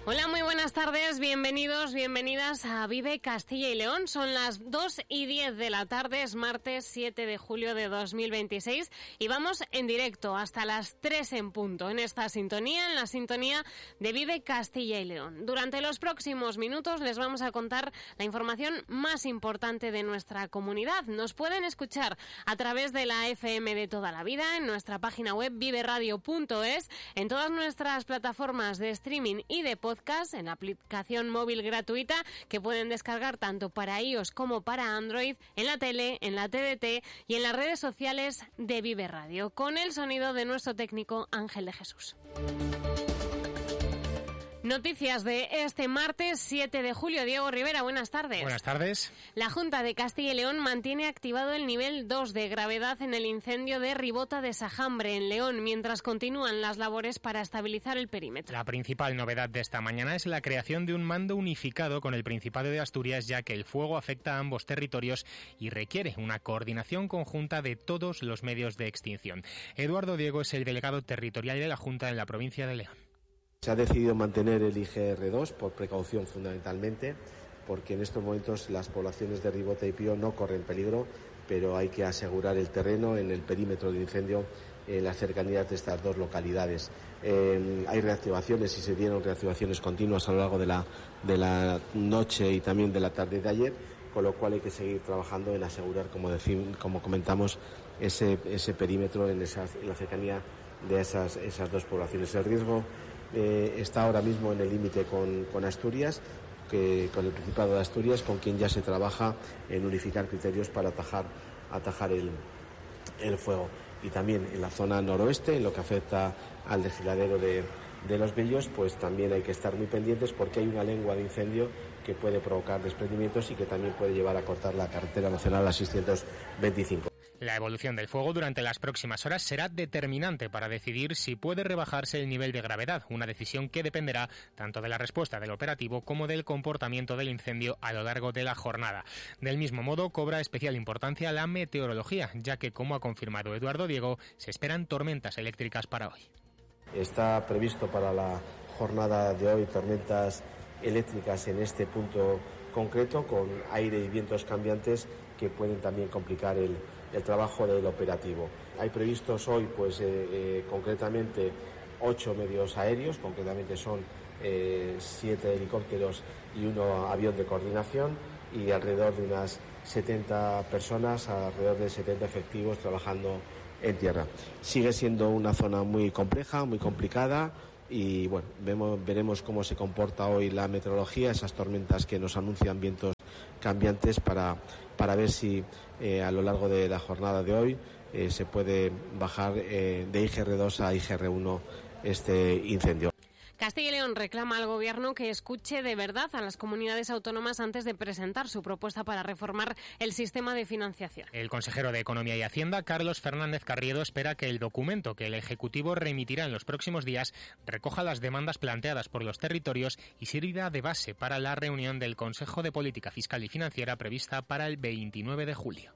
Hola, muy buenas tardes, bienvenidos, bienvenidas a Vive Castilla y León. Son las 2:10 de la tarde, es martes 7 de julio de 2026 y vamos en directo hasta las 3 en punto en esta sintonía, en la sintonía de Vive Castilla y León. Durante los próximos minutos les vamos a contar la información más importante de nuestra comunidad. Nos pueden escuchar a través de la FM de toda la vida, en nuestra página web viveradio.es, en todas nuestras plataformas de streaming y de podcast, en la aplicación móvil gratuita que pueden descargar tanto para iOS como para Android, en la tele, en la TDT y en las redes sociales de Vive Radio, con el sonido de nuestro técnico Ángel de Jesús. Noticias de este martes 7 de julio. Diego Rivera, buenas tardes. Buenas tardes. La Junta de Castilla y León mantiene activado el nivel 2 de gravedad en el incendio de Ribota de Sajambre, en León, mientras continúan las labores para estabilizar el perímetro. La principal novedad de esta mañana es la creación de un mando unificado con el Principado de Asturias, ya que el fuego afecta a ambos territorios y requiere una coordinación conjunta de todos los medios de extinción. Eduardo Diego es el delegado territorial de la Junta en la provincia de León. Se ha decidido mantener el IGR2 por precaución fundamentalmente, porque en estos momentos las poblaciones de Ribota y Pío no corren peligro, pero hay que asegurar el terreno en el perímetro del incendio, en las cercanías de estas dos localidades. Hay reactivaciones y se dieron reactivaciones continuas a lo largo de la noche y también de la tarde de ayer, con lo cual hay que seguir trabajando en asegurar, como comentamos, ese perímetro en la cercanía de esas dos poblaciones. El riesgo está ahora mismo en el límite con Asturias, con el Principado de Asturias, con quien ya se trabaja en unificar criterios para atajar el fuego. Y también en la zona noroeste, en lo que afecta al desfiladero de Los Bellos, pues también hay que estar muy pendientes porque hay una lengua de incendio que puede provocar desprendimientos y que también puede llevar a cortar la carretera nacional, la 625. La evolución del fuego durante las próximas horas será determinante para decidir si puede rebajarse el nivel de gravedad, una decisión que dependerá tanto de la respuesta del operativo como del comportamiento del incendio a lo largo de la jornada. Del mismo modo, cobra especial importancia la meteorología, ya que, como ha confirmado Eduardo Diego, se esperan tormentas eléctricas para hoy. Está previsto para la jornada de hoy tormentas eléctricas en este punto concreto, con aire y vientos cambiantes que pueden también complicar el trabajo del operativo. Hay previstos hoy, concretamente, 8 medios aéreos, concretamente son 7 helicópteros y 1 avión de coordinación, y alrededor de unas 70 personas, alrededor de 70 efectivos trabajando en tierra. Sigue siendo una zona muy compleja, muy complicada, y bueno, veremos cómo se comporta hoy la meteorología, esas tormentas que nos anuncian vientos cambiantes, para ver si a lo largo de la jornada de hoy se puede bajar de IGR2 a IGR1 este incendio. Castilla y León reclama al Gobierno que escuche de verdad a las comunidades autónomas antes de presentar su propuesta para reformar el sistema de financiación. El consejero de Economía y Hacienda, Carlos Fernández Carriedo, espera que el documento que el Ejecutivo remitirá en los próximos días recoja las demandas planteadas por los territorios y sirva de base para la reunión del Consejo de Política Fiscal y Financiera prevista para el 29 de julio.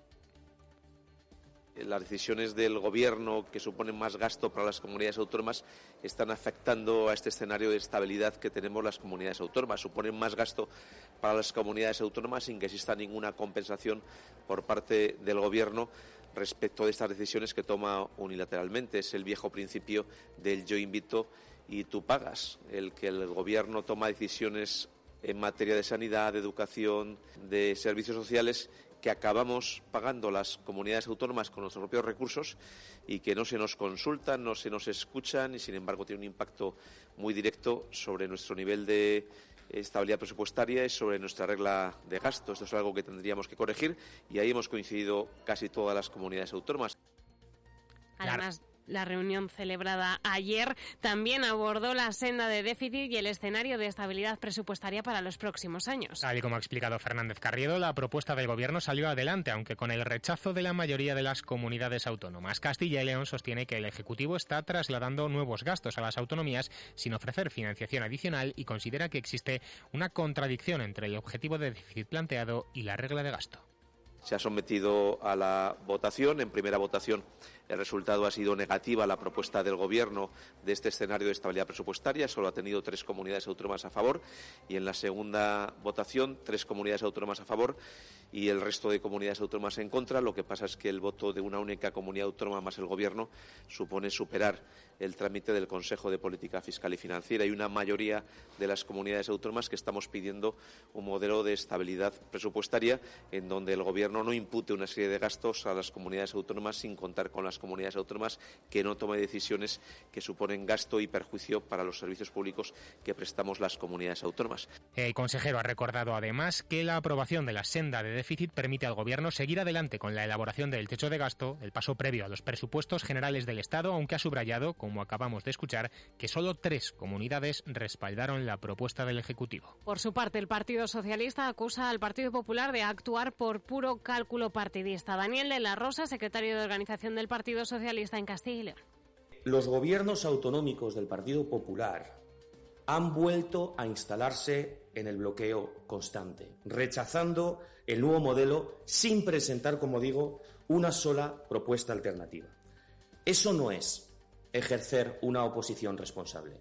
Las decisiones del Gobierno que suponen más gasto para las comunidades autónomas están afectando a este escenario de estabilidad que tenemos las comunidades autónomas. Suponen más gasto para las comunidades autónomas sin que exista ninguna compensación por parte del Gobierno respecto de estas decisiones que toma unilateralmente. Es el viejo principio del yo invito y tú pagas, el que el Gobierno toma decisiones en materia de sanidad, de educación, de servicios sociales, que acabamos pagando las comunidades autónomas con nuestros propios recursos y que no se nos consultan, no se nos escuchan, y sin embargo tiene un impacto muy directo sobre nuestro nivel de estabilidad presupuestaria y sobre nuestra regla de gasto. Esto es algo que tendríamos que corregir y ahí hemos coincidido casi todas las comunidades autónomas. Además, la reunión celebrada ayer también abordó la senda de déficit y el escenario de estabilidad presupuestaria para los próximos años. Tal y como ha explicado Fernández Carriedo, la propuesta del Gobierno salió adelante, aunque con el rechazo de la mayoría de las comunidades autónomas. Castilla y León sostiene que el Ejecutivo está trasladando nuevos gastos a las autonomías sin ofrecer financiación adicional y considera que existe una contradicción entre el objetivo de déficit planteado y la regla de gasto. Se ha sometido a la votación. En primera votación El resultado ha sido negativa la propuesta del Gobierno de este escenario de estabilidad presupuestaria. Solo ha tenido 3 comunidades autónomas a favor y en la segunda votación 3 comunidades autónomas a favor y el resto de comunidades autónomas en contra. Lo que pasa es que el voto de una única comunidad autónoma más el Gobierno supone superar el trámite del Consejo de Política Fiscal y Financiera. Hay una mayoría de las comunidades autónomas que estamos pidiendo un modelo de estabilidad presupuestaria en donde el Gobierno no impute una serie de gastos a las comunidades autónomas sin contar con las comunidades autónomas, que no tome decisiones que suponen gasto y perjuicio para los servicios públicos que prestamos las comunidades autónomas. El consejero ha recordado además que la aprobación de la senda de déficit permite al Gobierno seguir adelante con la elaboración del techo de gasto, el paso previo a los presupuestos generales del Estado, aunque ha subrayado, como acabamos de escuchar, que solo 3 comunidades respaldaron la propuesta del Ejecutivo. Por su parte, el Partido Socialista acusa al Partido Popular de actuar por puro cálculo partidista. Daniel de la Rosa, secretario de Organización del Partido Socialista en Castilla y León. Los gobiernos autonómicos del Partido Popular han vuelto a instalarse en el bloqueo constante, rechazando el nuevo modelo sin presentar, como digo, una sola propuesta alternativa. Eso no es ejercer una oposición responsable.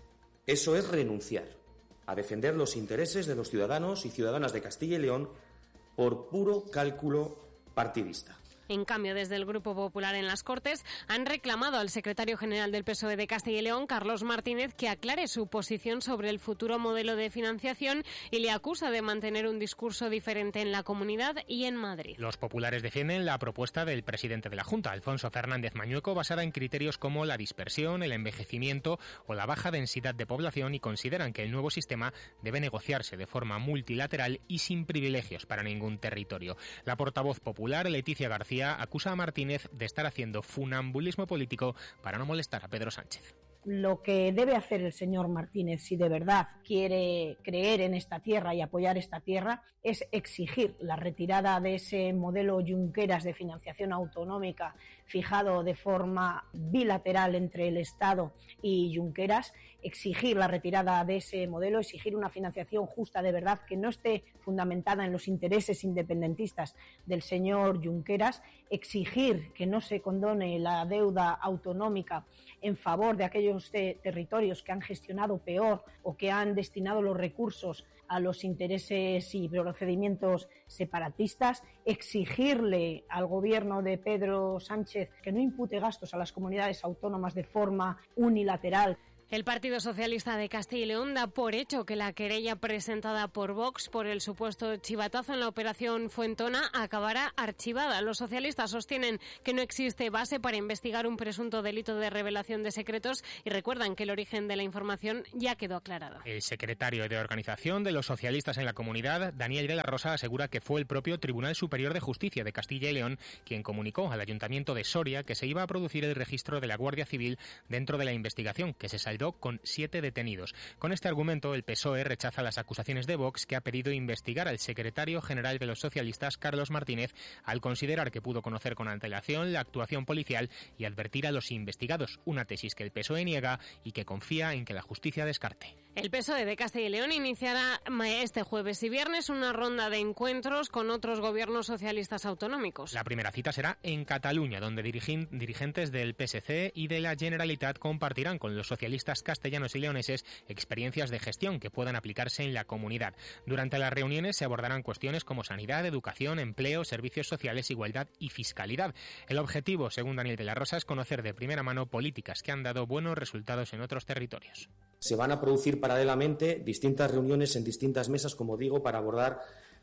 Eso es renunciar a defender los intereses de los ciudadanos y ciudadanas de Castilla y León por puro cálculo partidista. En cambio, desde el Grupo Popular en las Cortes han reclamado al secretario general del PSOE de Castilla y León, Carlos Martínez, que aclare su posición sobre el futuro modelo de financiación y le acusa de mantener un discurso diferente en la Comunidad y en Madrid. Los populares defienden la propuesta del presidente de la Junta, Alfonso Fernández Mañueco, basada en criterios como la dispersión, el envejecimiento o la baja densidad de población, y consideran que el nuevo sistema debe negociarse de forma multilateral y sin privilegios para ningún territorio. La portavoz popular, Leticia García, acusa a Martínez de estar haciendo funambulismo político para no molestar a Pedro Sánchez. Lo que debe hacer el señor Martínez, si de verdad quiere creer en esta tierra y apoyar esta tierra, es exigir la retirada de ese modelo Junqueras de financiación autonómica fijado de forma bilateral entre el Estado y Junqueras, exigir la retirada de ese modelo, exigir una financiación justa de verdad que no esté fundamentada en los intereses independentistas del señor Junqueras, exigir que no se condone la deuda autonómica en favor de aquellos territorios que han gestionado peor o que han destinado los recursos a los intereses y procedimientos separatistas, exigirle al gobierno de Pedro Sánchez que no impute gastos a las comunidades autónomas de forma unilateral. El Partido Socialista de Castilla y León da por hecho que la querella presentada por Vox por el supuesto chivatazo en la operación Fuentona acabará archivada. Los socialistas sostienen que no existe base para investigar un presunto delito de revelación de secretos y recuerdan que el origen de la información ya quedó aclarado. El secretario de Organización de los Socialistas en la Comunidad, Daniel de la Rosa, asegura que fue el propio Tribunal Superior de Justicia de Castilla y León quien comunicó al Ayuntamiento de Soria que se iba a producir el registro de la Guardia Civil dentro de la investigación, que se saldó con 7 detenidos. Con este argumento, el PSOE rechaza las acusaciones de Vox, que ha pedido investigar al secretario general de los socialistas, Carlos Martínez, al considerar que pudo conocer con antelación la actuación policial y advertir a los investigados, una tesis que el PSOE niega y que confía en que la justicia descarte. El PSOE de Castilla y León iniciará este jueves y viernes una ronda de encuentros con otros gobiernos socialistas autonómicos. La primera cita será en Cataluña, donde dirigentes del PSC y de la Generalitat compartirán con los socialistas castellanos y leoneses experiencias de gestión que puedan aplicarse en la comunidad. Durante las reuniones se abordarán cuestiones como sanidad, educación, empleo, servicios sociales, igualdad y fiscalidad. El objetivo, según Daniel de la Rosa, es conocer de primera mano políticas que han dado buenos resultados en otros territorios. Se van a producir paralelamente distintas reuniones en distintas mesas, como digo, para abordar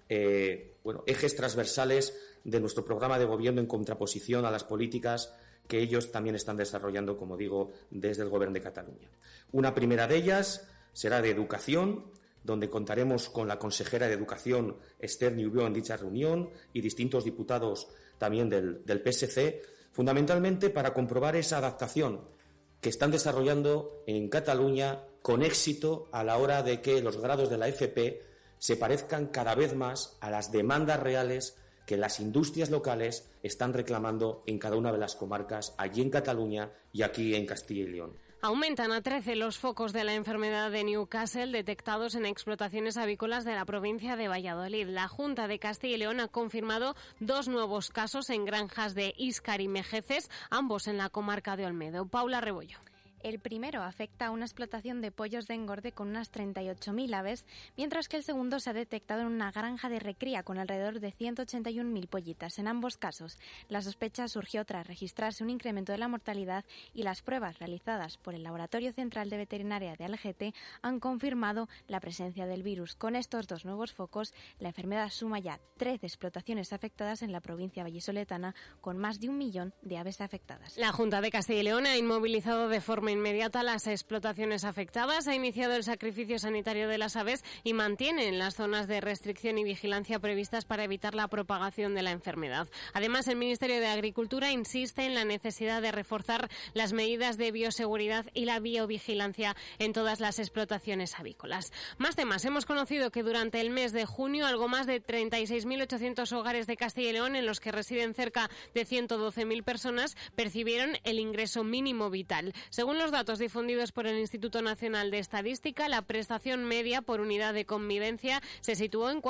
ejes transversales de nuestro programa de gobierno en contraposición a las políticas que ellos también están desarrollando, como digo, desde el Gobierno de Cataluña. Una primera de ellas será de educación, donde contaremos con la consejera de Educación, Esther Niubio, en dicha reunión, y distintos diputados también del PSC, fundamentalmente para comprobar esa adaptación que están desarrollando en Cataluña con éxito a la hora de que los grados de la FP se parezcan cada vez más a las demandas reales que las industrias locales están reclamando en cada una de las comarcas, allí en Cataluña y aquí en Castilla y León. Aumentan a 13 los focos de la enfermedad de Newcastle detectados en explotaciones avícolas de la provincia de Valladolid. La Junta de Castilla y León ha confirmado 2 nuevos casos en granjas de Íscar y Mejeces, ambos en la comarca de Olmedo. Paula Rebollo. El primero afecta a una explotación de pollos de engorde con unas 38.000 aves, mientras que el segundo se ha detectado en una granja de recría con alrededor de 181.000 pollitas. En ambos casos, la sospecha surgió tras registrarse un incremento de la mortalidad y las pruebas realizadas por el Laboratorio Central de Veterinaria de Algete han confirmado la presencia del virus. Con estos 2 nuevos focos, la enfermedad suma ya 13 explotaciones afectadas en la provincia vallisoletana, con más de 1 millón de aves afectadas. La Junta de Castilla y León ha inmovilizado de forma inmediata las explotaciones afectadas, ha iniciado el sacrificio sanitario de las aves y mantiene las zonas de restricción y vigilancia previstas para evitar la propagación de la enfermedad. Además, el Ministerio de Agricultura insiste en la necesidad de reforzar las medidas de bioseguridad y la biovigilancia en todas las explotaciones avícolas. Más temas. Hemos conocido que durante el mes de junio algo más de 36.800 hogares de Castilla y León, en los que residen cerca de 112.000 personas, percibieron el ingreso mínimo vital. Según los datos difundidos por el Instituto Nacional de Estadística, la prestación media por unidad de convivencia se situó en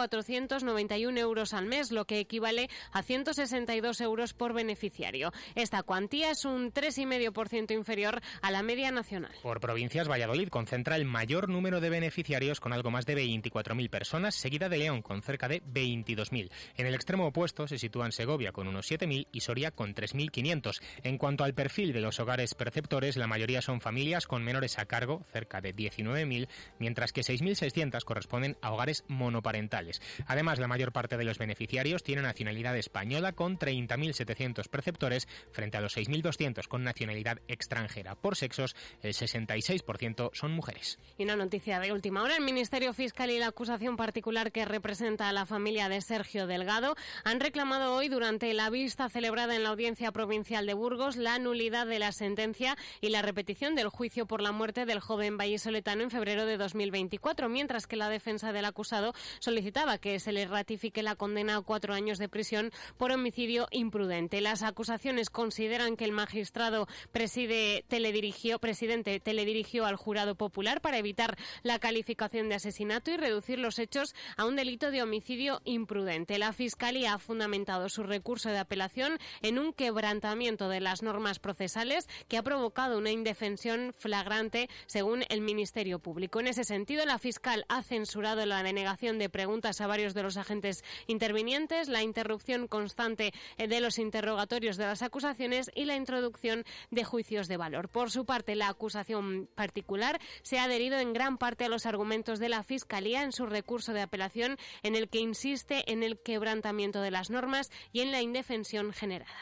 491 euros al mes, lo que equivale a 162 euros por beneficiario. Esta cuantía es un 3,5% inferior a la media nacional. Por provincias, Valladolid concentra el mayor número de beneficiarios con algo más de 24.000 personas, seguida de León con cerca de 22.000. En el extremo opuesto se sitúan Segovia con unos 7.000 y Soria con 3.500. En cuanto al perfil de los hogares perceptores, la mayoría son familias con menores a cargo, cerca de 19.000, mientras que 6.600 corresponden a hogares monoparentales. Además, la mayor parte de los beneficiarios tiene nacionalidad española, con 30.700 perceptores, frente a los 6.200 con nacionalidad extranjera. Por sexos, el 66% son mujeres. Y una noticia de última hora: el Ministerio Fiscal y la acusación particular que representa a la familia de Sergio Delgado han reclamado hoy, durante la vista celebrada en la Audiencia Provincial de Burgos, la nulidad de la sentencia y la repetición del juicio por la muerte del joven vallisoletano en febrero de 2024, mientras que la defensa del acusado solicitaba que se le ratifique la condena a 4 años de prisión por homicidio imprudente. Las acusaciones consideran que el magistrado presidente teledirigió al jurado popular para evitar la calificación de asesinato y reducir los hechos a un delito de homicidio imprudente. La Fiscalía ha fundamentado su recurso de apelación en un quebrantamiento de las normas procesales que ha provocado una indefensión flagrante, según el Ministerio Público. En ese sentido, la fiscal ha censurado la denegación de preguntas a varios de los agentes intervinientes, la interrupción constante de los interrogatorios de las acusaciones y la introducción de juicios de valor. Por su parte, la acusación particular se ha adherido en gran parte a los argumentos de la Fiscalía en su recurso de apelación, en el que insiste en el quebrantamiento de las normas y en la indefensión generada.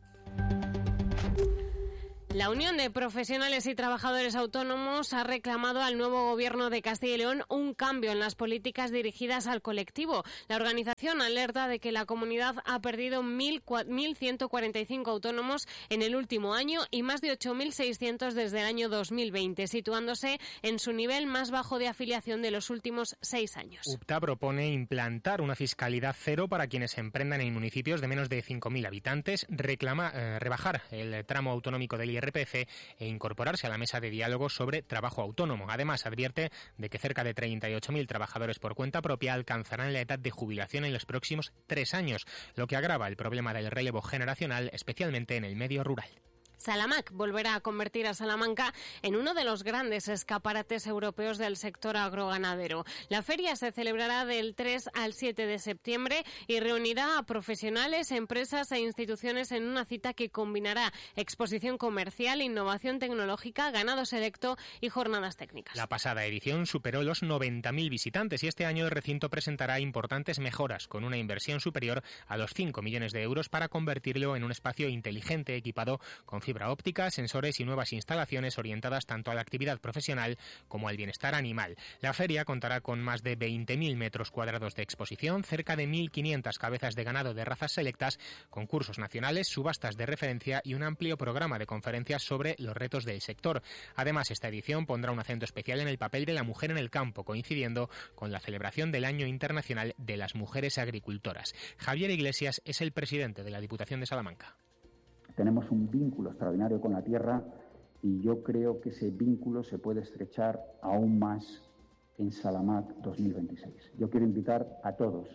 La Unión de Profesionales y Trabajadores Autónomos ha reclamado al nuevo Gobierno de Castilla y León un cambio en las políticas dirigidas al colectivo. La organización alerta de que la comunidad ha perdido 1.145 autónomos en el último año y más de 8.600 desde el año 2020, situándose en su nivel más bajo de afiliación de los últimos 6 años. UPTA propone implantar una fiscalidad cero para quienes emprendan en municipios de menos de 5.000 habitantes, rebajar el tramo autonómico del IRPF e incorporarse a la mesa de diálogo sobre trabajo autónomo. Además, advierte de que cerca de 38.000 trabajadores por cuenta propia alcanzarán la edad de jubilación en los próximos 3 años, lo que agrava el problema del relevo generacional, especialmente en el medio rural. Salamac volverá a convertir a Salamanca en uno de los grandes escaparates europeos del sector agroganadero. La feria se celebrará del 3 al 7 de septiembre y reunirá a profesionales, empresas e instituciones en una cita que combinará exposición comercial, innovación tecnológica, ganado selecto y jornadas técnicas. La pasada edición superó los 90.000 visitantes y este año el recinto presentará importantes mejoras, con una inversión superior a los 5 millones de euros para convertirlo en un espacio inteligente equipado con fibra óptica, sensores y nuevas instalaciones orientadas tanto a la actividad profesional como al bienestar animal. La feria contará con más de 20.000 metros cuadrados de exposición, cerca de 1.500 cabezas de ganado de razas selectas, concursos nacionales, subastas de referencia y un amplio programa de conferencias sobre los retos del sector. Además, esta edición pondrá un acento especial en el papel de la mujer en el campo, coincidiendo con la celebración del Año Internacional de las Mujeres Agricultoras. Javier Iglesias es el presidente de la Diputación de Salamanca. Tenemos un vínculo extraordinario con la tierra y yo creo que ese vínculo se puede estrechar aún más en Salamac 2026. Yo quiero invitar a todos,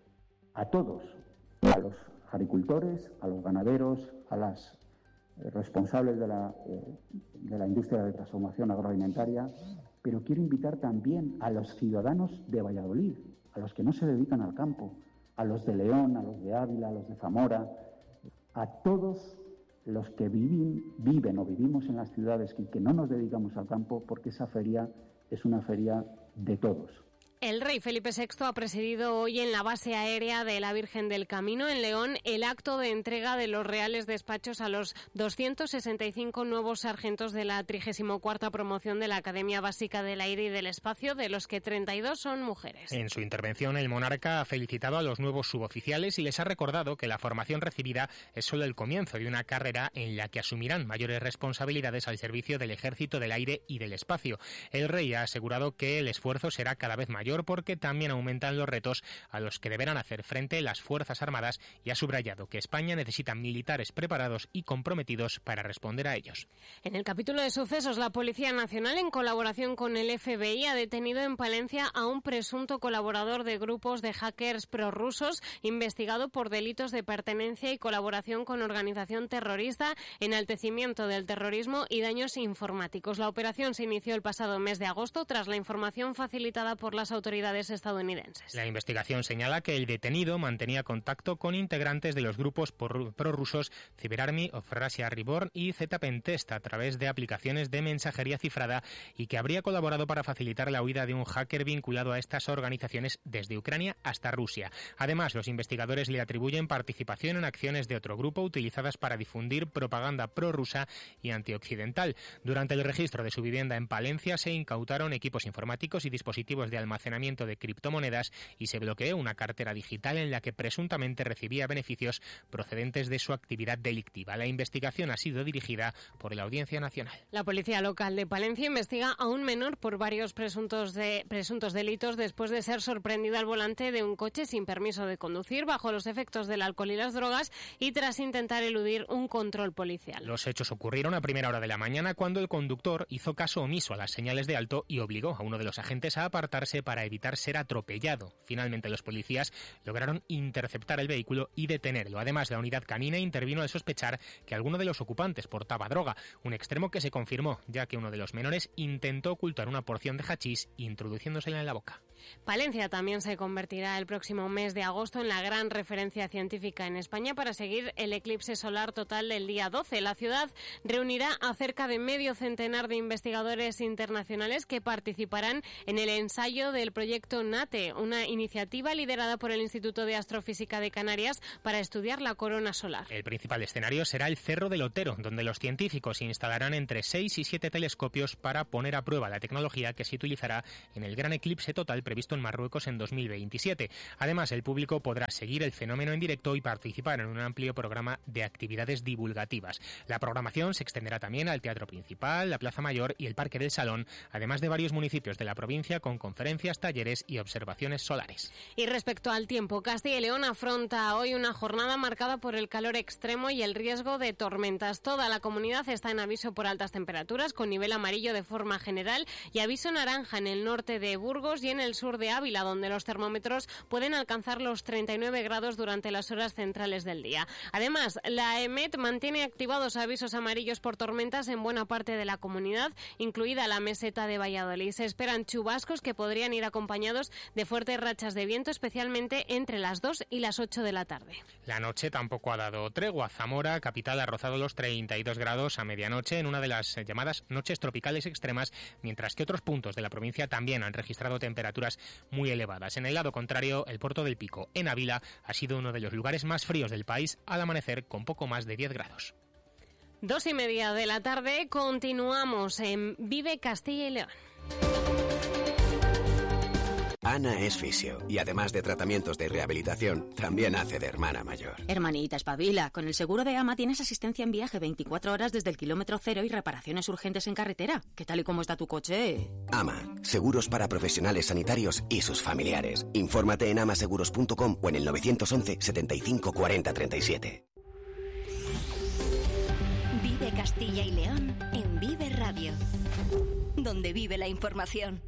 a los agricultores, a los ganaderos, a las responsables de la industria de transformación agroalimentaria, pero quiero invitar también a los ciudadanos de Valladolid, a los que no se dedican al campo, a los de León, a los de Ávila, a los de Zamora, a todos los que viven o vivimos en las ciudades y que no nos dedicamos al campo, porque esa feria es una feria de todos. El rey Felipe VI ha presidido hoy en la base aérea de la Virgen del Camino, en León, el acto de entrega de los reales despachos a los 265 nuevos sargentos de la 34ª promoción de la Academia Básica del Aire y del Espacio, de los que 32 son mujeres. En su intervención, el monarca ha felicitado a los nuevos suboficiales y les ha recordado que la formación recibida es solo el comienzo de una carrera en la que asumirán mayores responsabilidades al servicio del Ejército del Aire y del Espacio. El rey ha asegurado que el esfuerzo será cada vez mayor porque también aumentan los retos a los que deberán hacer frente las Fuerzas Armadas y ha subrayado que España necesita militares preparados y comprometidos para responder a ellos. En el capítulo de sucesos, la Policía Nacional, en colaboración con el FBI, ha detenido en Palencia a un presunto colaborador de grupos de hackers prorrusos investigado por delitos de pertenencia y colaboración con organización terrorista, enaltecimiento del terrorismo y daños informáticos. La operación se inició el pasado mes de agosto tras la información facilitada por las autoridades estadounidenses. La investigación señala que el detenido mantenía contacto con integrantes de los grupos prorrusos CyberArmy of Russia Reborn y ZPentest a través de aplicaciones de mensajería cifrada y que habría colaborado para facilitar la huida de un hacker vinculado a estas organizaciones desde Ucrania hasta Rusia. Además, los investigadores le atribuyen participación en acciones de otro grupo utilizadas para difundir propaganda prorrusa y antioccidental. Durante el registro de su vivienda en Palencia se incautaron equipos informáticos y dispositivos de almacenamiento de criptomonedas y se bloqueó una cartera digital en la que presuntamente recibía beneficios procedentes de su actividad delictiva. La investigación ha sido dirigida por la Audiencia Nacional. La Policía Local de Palencia investiga a un menor por varios presuntos delitos después de ser sorprendido al volante de un coche sin permiso de conducir, bajo los efectos del alcohol y las drogas y tras intentar eludir un control policial. Los hechos ocurrieron a primera hora de la mañana cuando el conductor hizo caso omiso a las señales de alto y obligó a uno de los agentes a apartarse para evitar ser atropellado. Finalmente, los policías lograron interceptar el vehículo y detenerlo. Además, la unidad canina intervino al sospechar que alguno de los ocupantes portaba droga, un extremo que se confirmó, ya que uno de los menores intentó ocultar una porción de hachís introduciéndosela en la boca. Palencia también se convertirá el próximo mes de agosto en la gran referencia científica en España para seguir el eclipse solar total del día 12. La ciudad reunirá a cerca de medio centenar de investigadores internacionales que participarán en el ensayo del proyecto NATE, una iniciativa liderada por el Instituto de Astrofísica de Canarias para estudiar la corona solar. El principal escenario será el Cerro del Otero, donde los científicos instalarán entre 6 y 7 telescopios para poner a prueba la tecnología que se utilizará en el gran eclipse total previsto en Marruecos en 2027. Además, el público podrá seguir el fenómeno en directo y participar en un amplio programa de actividades divulgativas. La programación se extenderá también al Teatro Principal, la Plaza Mayor y el Parque del Salón, además de varios municipios de la provincia con conferencias, talleres y observaciones solares. Y respecto al tiempo, Castilla y León afronta hoy una jornada marcada por el calor extremo y el riesgo de tormentas. Toda la comunidad está en aviso por altas temperaturas, con nivel amarillo de forma general y aviso naranja en el norte de Burgos y en el sur de Ávila, donde los termómetros pueden alcanzar los 39 grados durante las horas centrales del día. Además, la EMET mantiene activados avisos amarillos por tormentas en buena parte de la comunidad, incluida la meseta de Valladolid. Se esperan chubascos que podrían ir acompañados de fuertes rachas de viento, especialmente entre las 2 y las 8 de la tarde. La noche tampoco ha dado tregua. Zamora, capital, ha rozado los 32 grados a medianoche en una de las llamadas noches tropicales extremas, mientras que otros puntos de la provincia también han registrado temperaturas muy elevadas. En el lado contrario, el Puerto del Pico, en Ávila, ha sido uno de los lugares más fríos del país al amanecer, con poco más de 10 grados. 2:30 de la tarde, continuamos en Vive Castilla y León. Ana es fisio y además de tratamientos de rehabilitación, también hace de hermana mayor. Hermanita, espabila. Con el seguro de AMA tienes asistencia en viaje 24 horas desde el kilómetro cero y reparaciones urgentes en carretera. ¿Qué tal y cómo está tu coche? AMA, seguros para profesionales sanitarios y sus familiares. Infórmate en amaseguros.com o en el 911 75 40 37. Vive Castilla y León en Vive Radio, donde vive la información.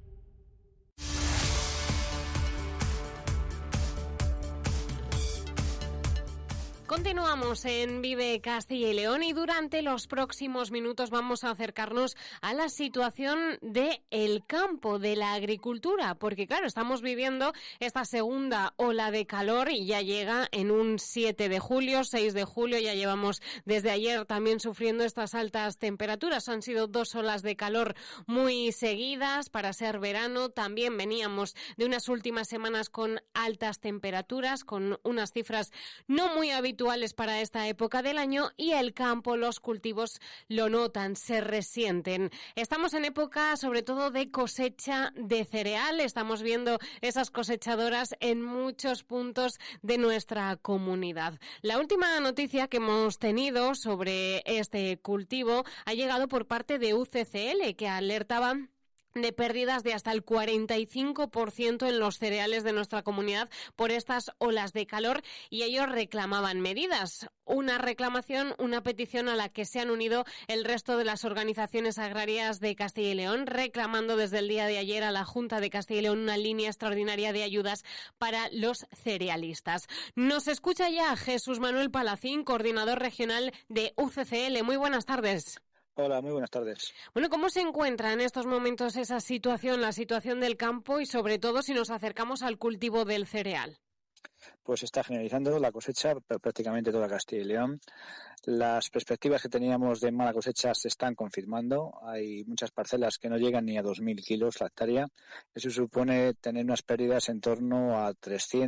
Continuamos en Vive Castilla y León y durante los próximos minutos vamos a acercarnos a la situación del campo, de la agricultura, porque claro, estamos viviendo esta segunda ola de calor y ya llega en un 7 de julio, 6 de julio, ya llevamos desde ayer también sufriendo estas altas temperaturas. Han sido 2 olas de calor muy seguidas para ser verano. También veníamos de unas últimas semanas con altas temperaturas, con unas cifras no muy habituales para esta época del año, y el campo, los cultivos lo notan, se resienten. Estamos en época sobre todo de cosecha de cereal, estamos viendo esas cosechadoras en muchos puntos de nuestra comunidad. La última noticia que hemos tenido sobre este cultivo ha llegado por parte de UCCL, que alertaba de pérdidas de hasta el 45% en los cereales de nuestra comunidad por estas olas de calor, y ellos reclamaban medidas. Una reclamación, una petición a la que se han unido el resto de las organizaciones agrarias de Castilla y León, reclamando desde el día de ayer a la Junta de Castilla y León una línea extraordinaria de ayudas para los cerealistas. Nos escucha ya Jesús Manuel Palacín, coordinador regional de UCCL. Muy buenas tardes. Hola, muy buenas tardes. Bueno, ¿cómo se encuentra en estos momentos esa situación, la situación del campo y sobre todo si nos acercamos al cultivo del cereal? Pues está generalizando la cosecha prácticamente toda Castilla y León. Las perspectivas que teníamos de mala cosecha se están confirmando. Hay muchas parcelas que no llegan ni a 2.000 kilos la hectárea. Eso supone tener unas pérdidas en torno a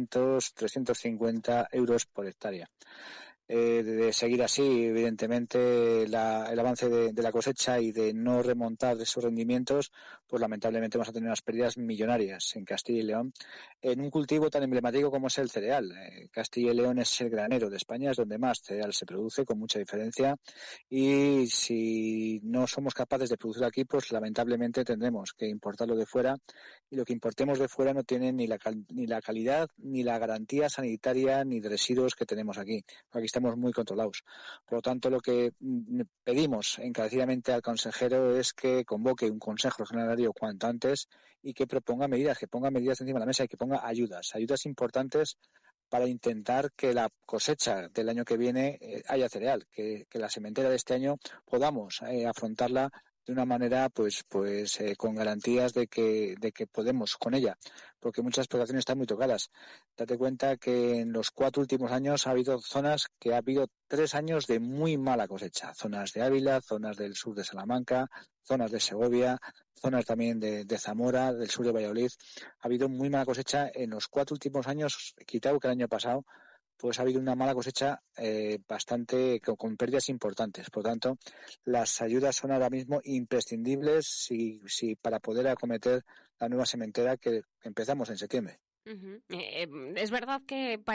300-350 euros por hectárea. De seguir así, evidentemente, el avance de la cosecha y de no remontar esos rendimientos, pues lamentablemente vamos a tener unas pérdidas millonarias en Castilla y León en un cultivo tan emblemático como es el cereal. Castilla y León es el granero de España, es donde más cereal se produce, con mucha diferencia, y si no somos capaces de producir aquí, pues lamentablemente tendremos que importarlo de fuera, y lo que importemos de fuera no tiene ni la calidad, ni la garantía sanitaria, ni de residuos que tenemos aquí. Aquí estamos muy controlados. Por lo tanto, lo que pedimos encarecidamente al consejero es que convoque un consejo agrario cuanto antes y que proponga medidas, que ponga medidas encima de la mesa y que ponga ayudas importantes para intentar que la cosecha del año que viene haya cereal, que la sementera de este año podamos afrontarla de una manera pues con garantías de que podemos con ella, porque muchas explotaciones están muy tocadas. Date cuenta que en los 4 últimos años ha habido zonas que ha habido 3 años de muy mala cosecha, zonas de Ávila, zonas del sur de Salamanca, zonas de Segovia, zonas también de Zamora, del sur de Valladolid. Ha habido muy mala cosecha en los 4 últimos años, quitado que el año pasado, pues ha habido una mala cosecha bastante con pérdidas importantes. Por lo tanto, las ayudas son ahora mismo imprescindibles si para poder acometer la nueva sementera que empezamos en septiembre. Es verdad que